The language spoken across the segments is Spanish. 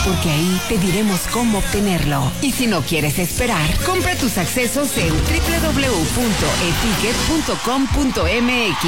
porque ahí te diremos cómo obtenerlo. Y si no quieres esperar, compra tus accesos en www.eticket.com.mx.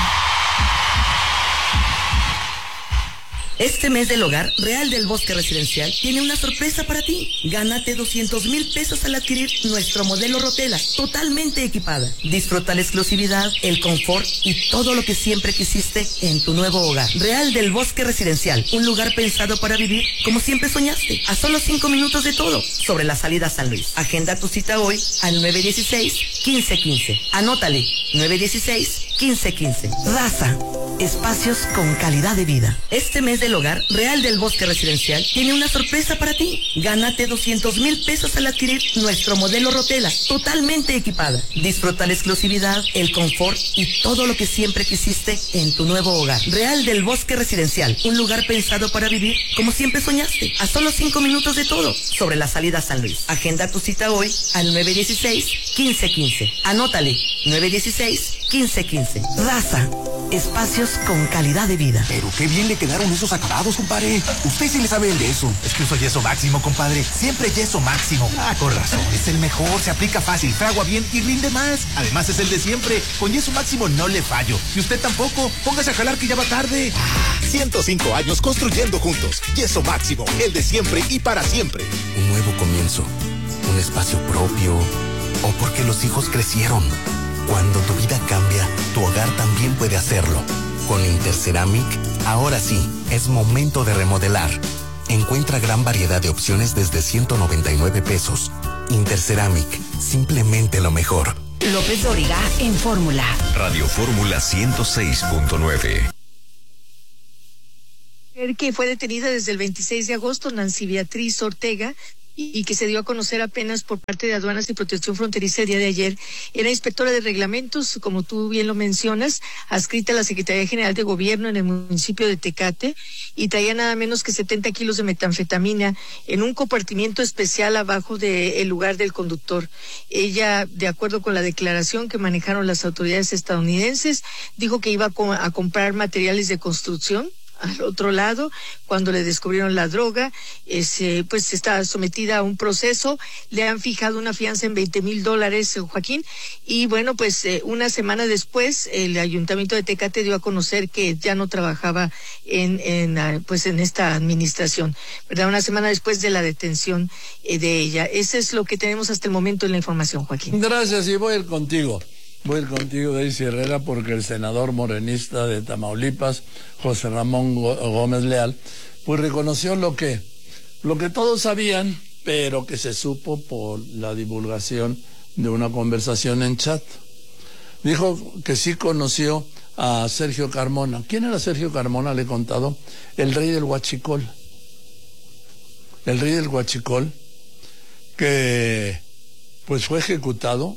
Este mes del hogar, Real del Bosque Residencial tiene una sorpresa para ti. Gánate 200,000 pesos al adquirir nuestro modelo Rotela, totalmente equipada. Disfruta la exclusividad, el confort y todo lo que siempre quisiste en tu nuevo hogar. Real del Bosque Residencial, un lugar pensado para vivir como siempre soñaste. A solo 5 minutos de todo, sobre la salida a San Luis. Agenda tu cita hoy al 916-1515. Anótale, 916-1515. Raza, espacios con calidad de vida. Este mes del hogar, Real del Bosque Residencial tiene una sorpresa para ti. Gánate 200,000 pesos al adquirir nuestro modelo Rotela, totalmente equipada. Disfruta la exclusividad, el confort y todo lo que siempre quisiste en tu nuevo hogar. Real del Bosque Residencial, un lugar pensado para vivir como siempre soñaste. A solo 5 minutos de todo, sobre la salida a San Luis. Agenda tu cita hoy al 916-1515. Anótale, 916-1515. Raza, espacios con calidad de vida. Pero qué bien le quedaron esos acabados, compadre. Usted sí le sabe el yeso. Es que uso yeso máximo, compadre. Siempre yeso máximo. Ah, con razón. Es el mejor. Se aplica fácil, fragua bien y rinde más. Además es el de siempre. Con yeso máximo no le fallo. Y usted tampoco. Póngase a jalar que ya va tarde. 105 años construyendo juntos. Yeso máximo. El de siempre y para siempre. Un nuevo comienzo. Un espacio propio. O porque los hijos crecieron. Cuando tu vida cambia, tu hogar también puede hacerlo. Con Interceramic, ahora sí, es momento de remodelar. Encuentra gran variedad de opciones desde 199 pesos. Interceramic, simplemente lo mejor. López Dóriga en Fórmula. Radio Fórmula 106.9. Que fue detenida desde el 26 de agosto, Nancy Beatriz Ortega, y que se dio a conocer apenas por parte de Aduanas y Protección Fronteriza el día de ayer. Era inspectora de reglamentos, como tú bien lo mencionas, adscrita a la Secretaría General de Gobierno en el municipio de Tecate, y traía nada menos que 70 kilos de metanfetamina en un compartimiento especial abajo del lugar del conductor. Ella, de acuerdo con la declaración que manejaron las autoridades estadounidenses, dijo que iba a comprar materiales de construcción. Al otro lado, cuando le descubrieron la droga, pues está sometida a un proceso. Le han fijado una fianza en $20,000, Joaquín, y bueno, pues una semana después el Ayuntamiento de Tecate dio a conocer que ya no trabajaba en esta administración, ¿verdad? Una semana después de la detención de ella. Eso es lo que tenemos hasta el momento en la información, Joaquín. Gracias, y voy a ir contigo. Voy a ir contigo, Daisy Herrera, porque el senador morenista de Tamaulipas, José Ramón Gómez Leal, pues reconoció lo que todos sabían, pero que se supo por la divulgación de una conversación en chat. Dijo que sí conoció a Sergio Carmona. ¿Quién era Sergio Carmona? Le he contado. El rey del huachicol. El rey del huachicol, que pues fue ejecutado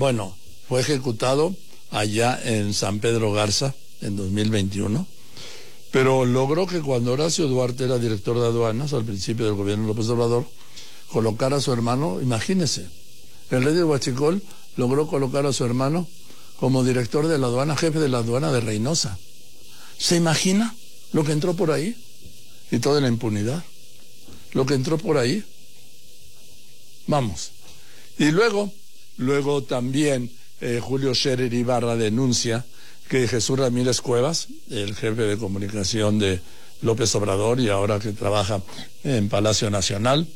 allá en San Pedro Garza en 2021, pero logró que cuando Horacio Duarte era director de aduanas, al principio del gobierno de López Obrador, colocara a su hermano, imagínese, el rey de Huachicol logró colocar a su hermano como director de la aduana, jefe de la aduana de Reynosa. ¿Se imagina lo que entró por ahí? Y toda la impunidad. Lo que entró por ahí. Vamos. Y luego también Julio Scherer Ibarra denuncia que Jesús Ramírez Cuevas, el jefe de comunicación de López Obrador y ahora que trabaja en Palacio Nacional,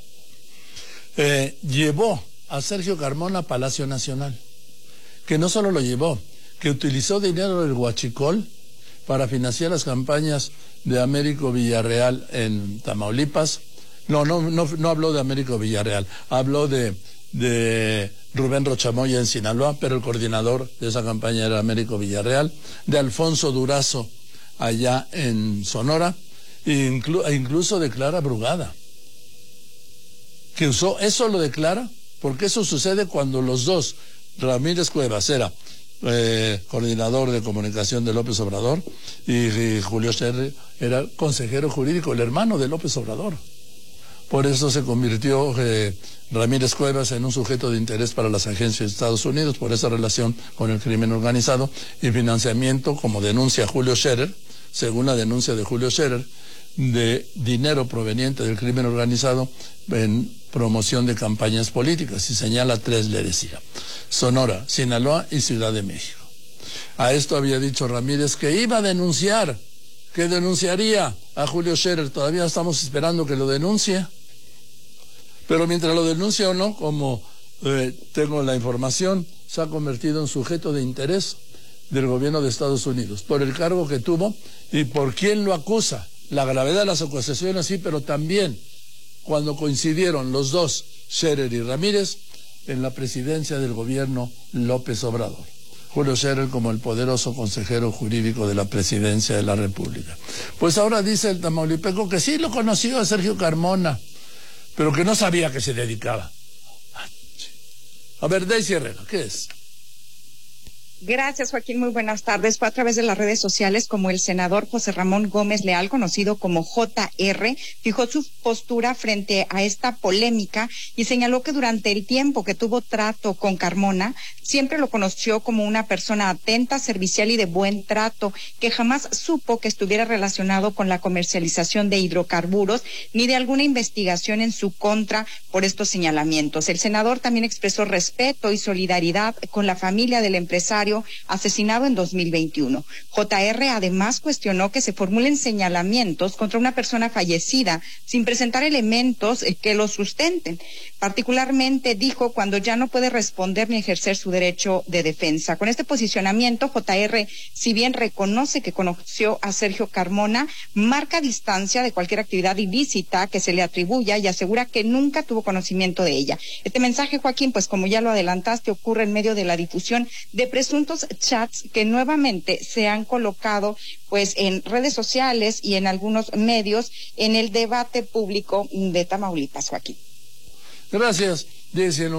llevó a Sergio Carmona a Palacio Nacional. Que no solo lo llevó, que utilizó dinero del huachicol para financiar las campañas de Américo Villarreal en Tamaulipas. No habló de Américo Villarreal, habló de Rubén Rochamoya en Sinaloa, pero el coordinador de esa campaña era Américo Villarreal, de Alfonso Durazo allá en Sonora, e incluso de Clara Brugada, que usó, eso lo declara, porque eso sucede cuando los dos, Ramírez Cuevas era coordinador de comunicación de López Obrador y Julio Scherer era consejero jurídico, el hermano de López Obrador. Por eso se convirtió Ramírez Cuevas en un sujeto de interés para las agencias de Estados Unidos, por esa relación con el crimen organizado y financiamiento, como denuncia Julio Scherer, según la denuncia de Julio Scherer, de dinero proveniente del crimen organizado en promoción de campañas políticas, y señala 3, le decía: Sonora, Sinaloa y Ciudad de México. A esto había dicho Ramírez que iba a denunciar, que denunciaría a Julio Scherer. Todavía estamos esperando que lo denuncie, pero mientras lo denuncie o no, como tengo la información, se ha convertido en sujeto de interés del gobierno de Estados Unidos, por el cargo que tuvo y por quién lo acusa. La gravedad de las acusaciones sí, pero también cuando coincidieron los dos, Scherer y Ramírez, en la presidencia del gobierno López Obrador. Julio Scherer como el poderoso consejero jurídico de la presidencia de la República. Pues ahora dice el tamaulipeco que sí lo conoció a Sergio Carmona, pero que no sabía que se dedicaba. A ver, Daisy Herrera, ¿qué es? Gracias, Joaquín. Muy buenas tardes. Fue a través de las redes sociales como el senador José Ramón Gómez Leal, conocido como JR, fijó su postura frente a esta polémica y señaló que durante el tiempo que tuvo trato con Carmona, siempre lo conoció como una persona atenta, servicial y de buen trato, que jamás supo que estuviera relacionado con la comercialización de hidrocarburos ni de alguna investigación en su contra por estos señalamientos. El senador también expresó respeto y solidaridad con la familia del empresario asesinado en 2021. JR además cuestionó que se formulen señalamientos contra una persona fallecida sin presentar elementos que lo sustenten. Particularmente dijo cuando ya no puede responder ni ejercer su derecho de defensa. Con este posicionamiento, JR, si bien reconoce que conoció a Sergio Carmona, marca distancia de cualquier actividad ilícita que se le atribuya y asegura que nunca tuvo conocimiento de ella. Este mensaje, Joaquín, pues como ya lo adelantaste, ocurre en medio de la difusión de presuntos chats que nuevamente se han colocado pues en redes sociales y en algunos medios en el debate público de Tamaulipas, Joaquín. Gracias.